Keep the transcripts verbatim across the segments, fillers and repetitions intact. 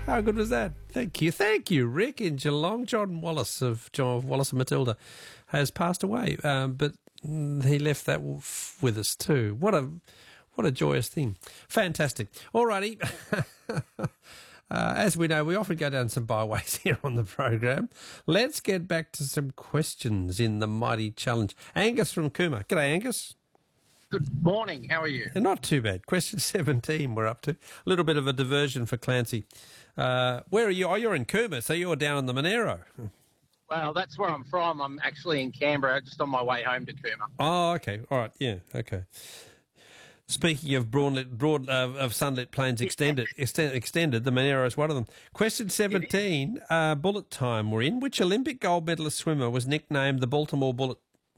How good was that? Thank you. Thank you, Rick. In Geelong, John Wallace of John Wallace and Matilda has passed away, um, but he left that with us too. What a what a joyous thing. Fantastic. All righty. uh, as we know, we often go down some byways here on the program. Let's get back to some questions in the Mighty Challenge. Angus from Cooma. G'day, Angus. Good morning. How are you? Not too bad. Question seventeen we're up to. A little bit of a diversion for Clancy. Uh, where are you? Oh, you're in Cooma, so you're down in the Monero. Well, that's where I'm from. I'm actually in Canberra, just on my way home to Cooma. Oh, okay. All right. Yeah, okay. Speaking of broadlit, broad, uh, of sunlit plains extended, extend, extended, the Monero is one of them. Question seventeen, uh, bullet time we're in. Which Olympic gold medalist swimmer was nicknamed the Baltimore Bullet?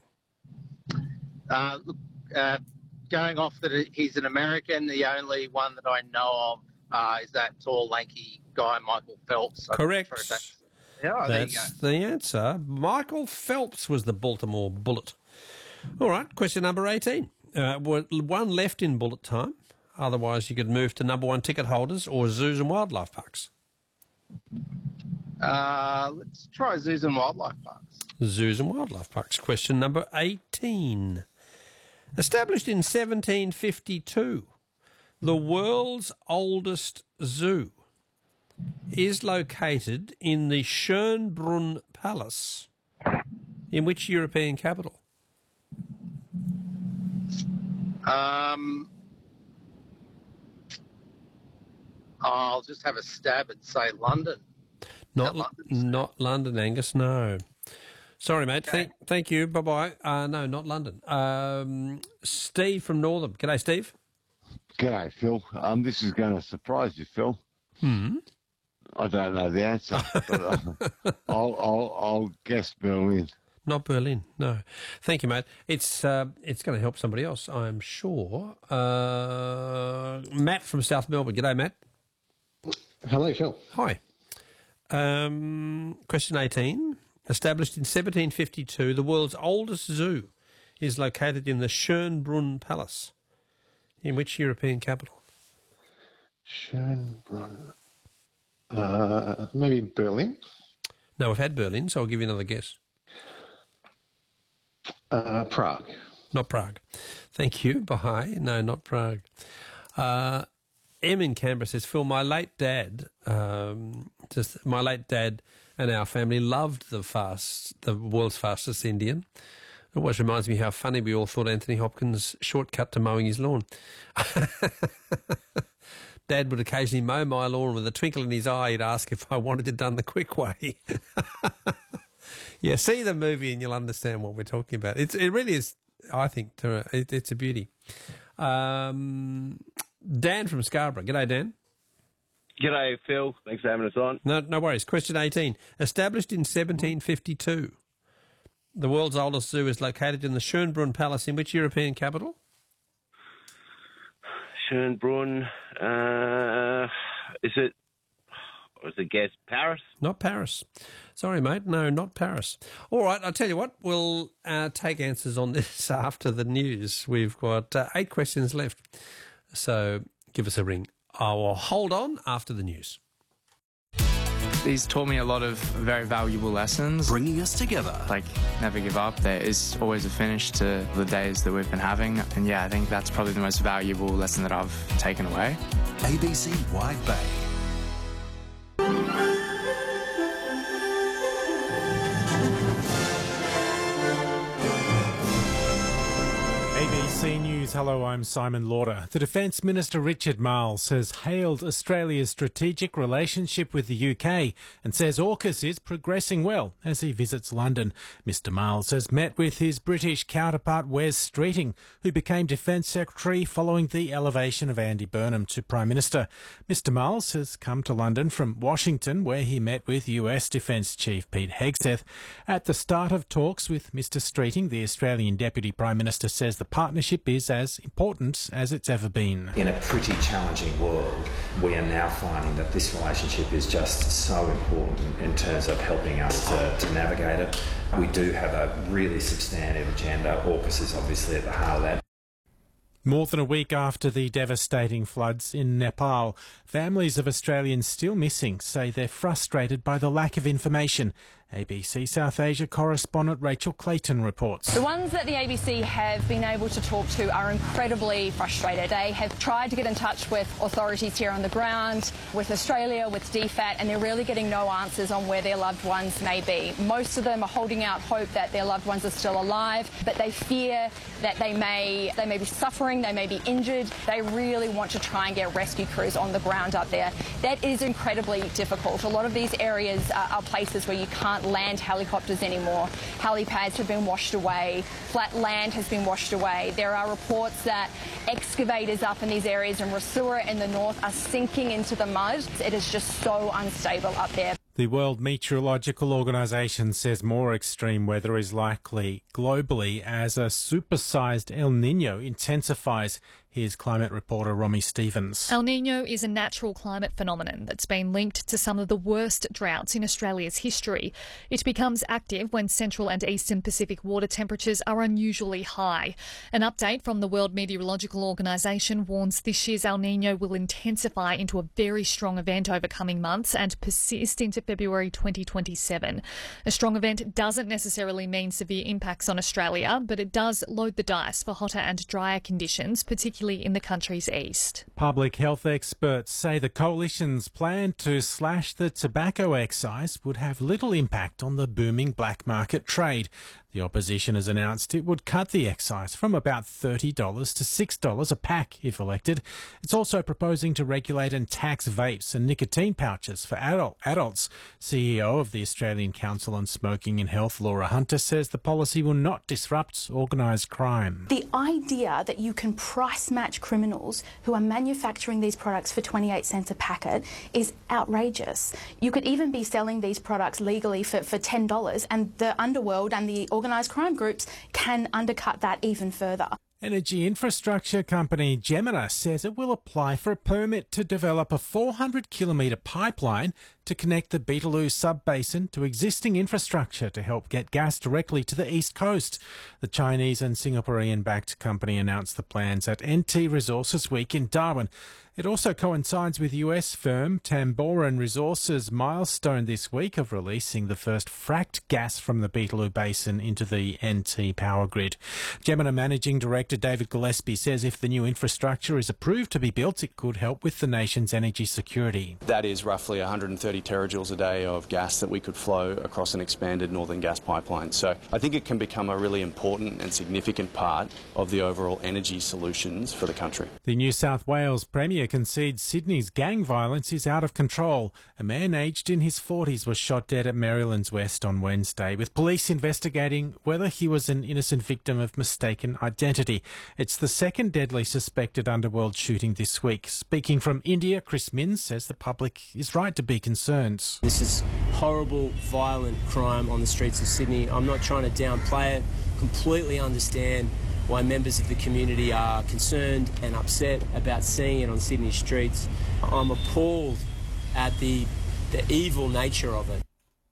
Uh, look, uh, going off that he's an American, the only one that I know of uh, is that tall, lanky guy, Michael Phelps. Correct. That's, yeah, there you go. That's the answer. Michael Phelps was the Baltimore Bullet. All right, question number eighteen. Uh, one left in bullet time. Otherwise, you could move to number one ticket holders or zoos and wildlife parks. Uh, let's try zoos and wildlife parks. Zoos and wildlife parks. Question number eighteen. Established in seventeen fifty-two, the world's oldest zoo is located in the Schönbrunn Palace. In which European capital? Um, I'll just have a stab and say London. Not, Not London, not London, Angus, no. Sorry, mate. Okay. Thank, thank you. Bye-bye. Uh, no, not London. Um, Steve from Northam. G'day, Steve. G'day, Phil. Um, this is going to surprise you, Phil. Hmm. I don't know the answer, but uh, I'll, I'll, I'll guess Berlin. Not Berlin, no. Thank you, mate. It's uh, it's going to help somebody else, I'm sure. Uh, Matt from South Melbourne. G'day, Matt. Hello, Phil. Hi. Um, question eighteen. Established in seventeen fifty-two, the world's oldest zoo is located in the Schönbrunn Palace. In which European capital? Schönbrunn. Uh, maybe Berlin? No, we've had Berlin, so I'll give you another guess. Uh, Prague. Not Prague. Thank you. Bye. No, not Prague. Uh, M in Canberra says, Phil, my late dad, um, just my late dad and our family loved the fast, the world's fastest Indian. It always reminds me how funny we all thought Anthony Hopkins' shortcut to mowing his lawn. Dad would occasionally mow my lawn with a twinkle in his eye. He'd ask if I wanted it done the quick way. Yeah, see the movie and you'll understand what we're talking about. It's it really is. I think to, it, it's a beauty. Um, Dan from Scarborough. G'day, Dan. G'day, Phil. Thanks for having us on. No, no worries. Question eighteen. Established in seventeen fifty-two, the world's oldest zoo is located in the Schönbrunn Palace. In which European capital? Schönbrunn. Uh, is it? Was it guess Paris? Not Paris. Sorry, mate. No, not Paris. All right. I'll tell you what. We'll uh, take answers on this after the news. We've got uh, eight questions left. So give us a ring. I will hold on after the news. He's taught me a lot of very valuable lessons. Bringing us together. Like, never give up. There is always a finish to the days that we've been having. And yeah, I think that's probably the most valuable lesson that I've taken away. A B C Wide Bay. A B C News, hello, I'm Simon Lauder. The Defence Minister Richard Marles has hailed Australia's strategic relationship with the U K and says AUKUS is progressing well as he visits London. Mister Marles has met with his British counterpart Wes Streeting, who became Defence Secretary following the elevation of Andy Burnham to Prime Minister. Mister Marles has come to London from Washington, where he met with U S Defence Chief Pete Hegseth. At the start of talks with Mister Streeting, the Australian Deputy Prime Minister says the partnership is as important as it's ever been. In a pretty challenging world, we are now finding that this relationship is just so important in terms of helping us to, to navigate it. We do have a really substantive agenda. AUKUS is obviously at the heart of that. More than a week after the devastating floods in Nepal, families of Australians still missing say they're frustrated by the lack of information. A B C South Asia correspondent Rachel Clayton reports. The ones that the A B C have been able to talk to are incredibly frustrated. They have tried to get in touch with authorities here on the ground, with Australia, with D FAT, and they're really getting no answers on where their loved ones may be. Most of them are holding out hope that their loved ones are still alive, but they fear that they may, they may be suffering, they may be injured. They really want to try and get rescue crews on the ground up there. That is incredibly difficult. A lot of these areas are, are places where you can't land helicopters anymore. Helipads have been washed away. Flat land has been washed away. There are reports that excavators up in these areas in Rasura in the north are sinking into the mud. It is just so unstable up there. The World Meteorological Organization says more extreme weather is likely globally as a supersized El Niño intensifies. Here's climate reporter Romy Stevens. El Niño is a natural climate phenomenon that's been linked to some of the worst droughts in Australia's history. It becomes active when central and eastern Pacific water temperatures are unusually high. An update from the World Meteorological Organization warns this year's El Niño will intensify into a very strong event over coming months and persist into February twenty twenty-seven. A strong event doesn't necessarily mean severe impacts on Australia, but it does load the dice for hotter and drier conditions, particularly in the country's east. Public health experts say the coalition's plan to slash the tobacco excise would have little impact on the booming black market trade. The opposition has announced it would cut the excise from about thirty dollars to six dollars a pack if elected. It's also proposing to regulate and tax vapes and nicotine pouches for adult adults. C E O of the Australian Council on Smoking and Health, Laura Hunter, says the policy will not disrupt organised crime. The idea that you can price match criminals who are manufacturing these products for twenty-eight cents a packet is outrageous. You could even be selling these products legally for, for ten dollars, and the underworld and the organised crime groups can undercut that even further. Energy infrastructure company Gemina says it will apply for a permit to develop a four hundred kilometre pipeline to connect the Beetaloo sub-basin to existing infrastructure to help get gas directly to the east coast. The Chinese and Singaporean-backed company announced the plans at N T Resources Week in Darwin. It also coincides with U S firm Tamboran Resources' milestone this week of releasing the first fracked gas from the Beetaloo Basin into the N T power grid. Gemina Managing Director David Gillespie says if the new infrastructure is approved to be built, it could help with the nation's energy security. That is roughly one hundred thirty terajoules a day of gas that we could flow across an expanded northern gas pipeline. So I think it can become a really important and significant part of the overall energy solutions for the country. The New South Wales Premier concedes Sydney's gang violence is out of control. A man aged in his forties was shot dead at Maryland's West on Wednesday, with police investigating whether he was an innocent victim of mistaken identity. It's the second deadly suspected underworld shooting this week. Speaking from India, Chris Minns says the public is right to be concerned. This is horrible, violent crime on the streets of Sydney. I'm not trying to downplay it. Completely understand why members of the community are concerned and upset about seeing it on Sydney streets. I'm appalled at the, the evil nature of it.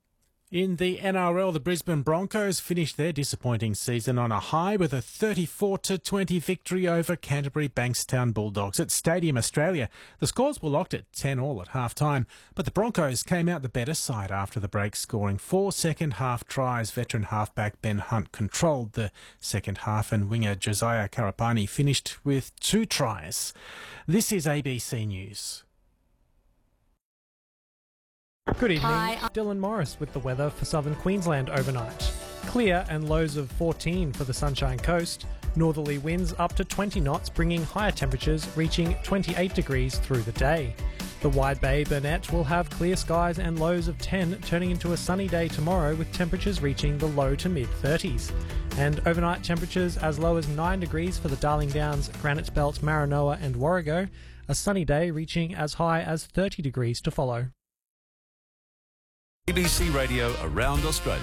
In the N R L, the Brisbane Broncos finished their disappointing season on a high with a thirty-four to twenty victory over Canterbury Bankstown Bulldogs at Stadium Australia. The scores were locked at ten all at half-time, but the Broncos came out the better side after the break, scoring four second-half tries. Veteran halfback Ben Hunt controlled the second half, and winger Josiah Karapani finished with two tries. This is A B C News. Good evening. Hi. Dylan Morris with the weather for southern Queensland overnight. Clear and lows of fourteen for the Sunshine Coast. Northerly winds up to twenty knots, bringing higher temperatures reaching twenty-eight degrees through the day. The Wide Bay Burnett will have clear skies and lows of ten, turning into a sunny day tomorrow with temperatures reaching the low to mid thirties. And overnight temperatures as low as nine degrees for the Darling Downs, Granite Belt, Maranoa and Warrego. A sunny day reaching as high as thirty degrees to follow. A B C Radio around Australia.